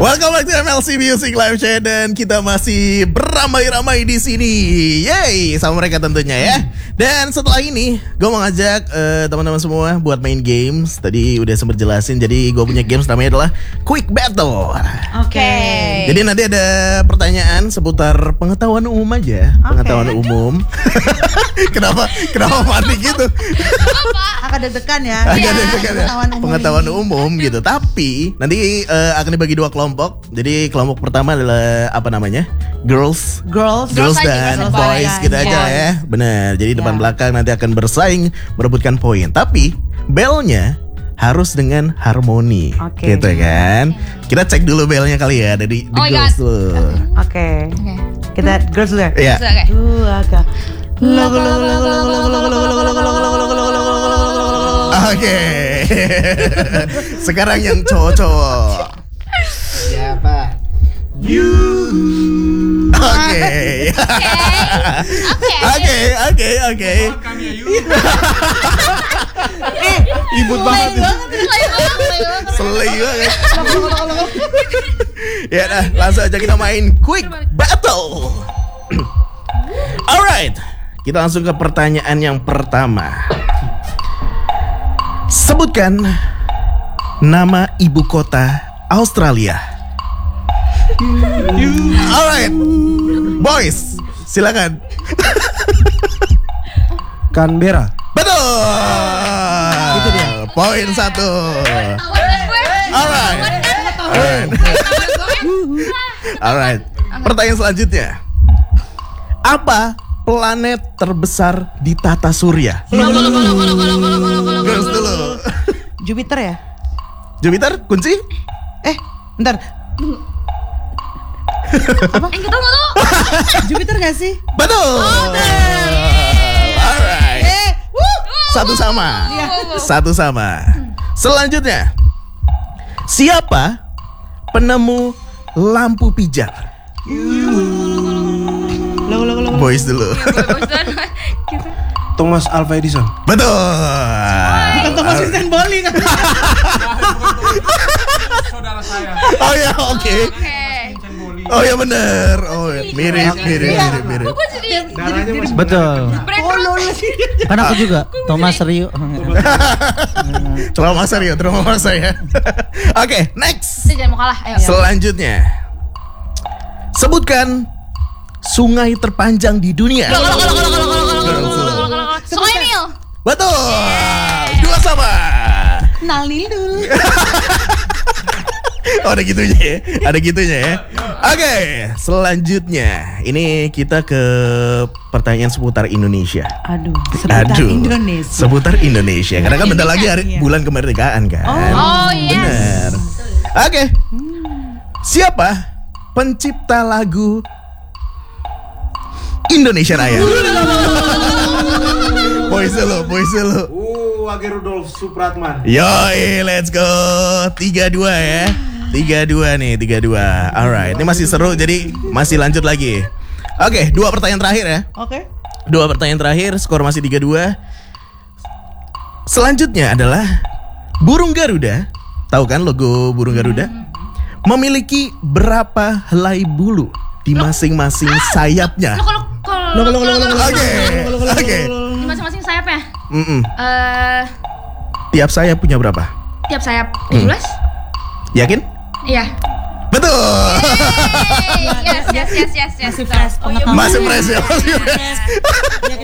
Welcome back to MLC Music Live Chat dan kita masih beramai-ramai di sini. Yeay, sama mereka tentunya ya. Dan setelah ini gue mau ngajak teman-teman semua buat main games. Tadi udah sempat jelasin, jadi gue punya games namanya adalah Quick Battle. Oke. Jadi nanti ada pertanyaan seputar pengetahuan umum aja, pengetahuan umum. Kenapa panik gitu? Agak deg-degan ya. Agak deg-degan ya. Pengetahuan umum gitu. Tapi nanti akan dibagi dua kelompok. Jadi kelompok pertama adalah apa namanya? Girls dan boys gitu aja ya. Benar. Jadi depan belakang nanti akan bersaing merebutkan poin. Tapi belnya harus dengan harmoni, gitu kan? Kita cek dulu belnya kali ya dari the girls dulu. Oke. Kita girls dulu ya. Iya. Agak. Oke. Sekarang yang cowok-cowok. Siapa? You. Oke. Ibut banget. Selai banget. Ya dah, langsung aja kita main Quick Battle. Alright, kita langsung ke pertanyaan yang pertama. Sebutkan nama ibu kota Australia. Alright, boys, silakan. Canberra. Betul. Itu dia. Poin 1. Alright. Pertanyaan selanjutnya. Apa planet terbesar di tata surya? Girls dulu. Jupiter ya? Jupiter, kunci? Bentar. Apa? Jupiter gak sih? Betul. Alright. Satu sama. Selanjutnya. Siapa penemu lampu pijar? Boys dulu. Thomas Alva Edison. Betul. Bukan Thomas Edison Boli kan? Saudara saya. Oh ya, oke. Oh ya benar. Oh ya. Mirip. Betul. Kan aku juga Thomas Rio. Trauma saya. Oke, next. Jangan mau kalah. Ayo. Selanjutnya. Sebutkan sungai terpanjang di dunia. Sungai Nil. Betul. 2 sama. Nal Nildul. Oh, ada gitunya ya. Oke, selanjutnya ini kita ke pertanyaan seputar Indonesia. Seputar Indonesia. Karena kan bentar lagi bulan kemerdekaan kan. Oh, yes. Benar. Oke. Siapa pencipta lagu Indonesia Raya? Boys dulu. Wage Rudolf Supratman. Yoi, let's go. 3-2 ya. 3-2 nih. Alright, ini masih seru, jadi masih lanjut lagi. Oke, 2 pertanyaan terakhir ya. Oke. 2 pertanyaan terakhir, skor masih 3-2. Selanjutnya adalah burung Garuda. Tahu kan logo burung Garuda? Memiliki berapa helai bulu di masing-masing sayapnya? Oke. Di masing-masing sayapnya. Tiap sayap punya berapa? Tiap sayap 17. Yakin? Iya. Betul. Yes. Masih fresh. Masih fresh ya.